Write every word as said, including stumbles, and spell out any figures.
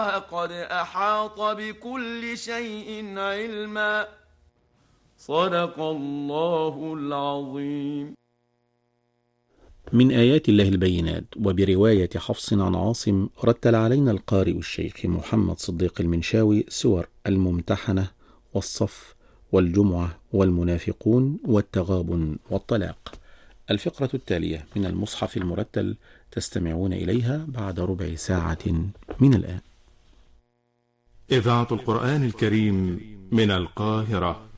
قد أحاط بكل شيء علما. صدق الله العظيم. من آيات الله البينات. وبرواية حفص عن عاصم رتل علينا القارئ الشيخ محمد صديق المنشاوي سور الممتحنة والصف والجمعة والمنافقون والتغابن والطلاق. الفقرة التالية من المصحف المرتل تستمعون إليها بعد ربع ساعة من الآن. إذاعة القرآن الكريم من القاهرة.